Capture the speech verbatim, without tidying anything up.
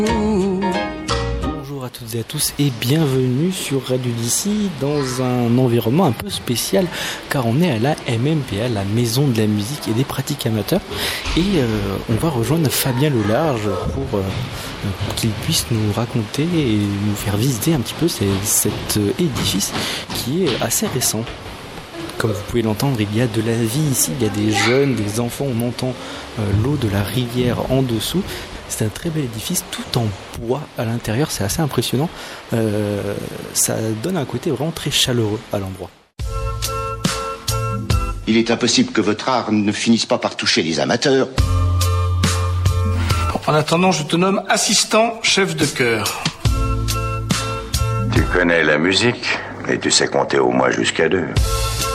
Bonjour à toutes et à tous et bienvenue sur Radio d'ici dans un environnement un peu spécial car on est à la M M P A, la Maison de la Musique et des Pratiques Amateurs, et euh, on va rejoindre Fabien Lelarge pour euh, qu'il puisse nous raconter et nous faire visiter un petit peu ces, cet édifice qui est assez récent. Comme vous pouvez l'entendre, il y a de la vie ici, il y a des jeunes, des enfants, on entend euh, l'eau de la rivière en dessous. C'est un très bel édifice, tout en bois à l'intérieur, c'est assez impressionnant. Euh, ça donne un côté vraiment très chaleureux à l'endroit. Il est impossible que votre art ne finisse pas par toucher les amateurs. En attendant, je te nomme assistant chef de chœur. Tu connais la musique et tu sais compter au moins jusqu'à deux.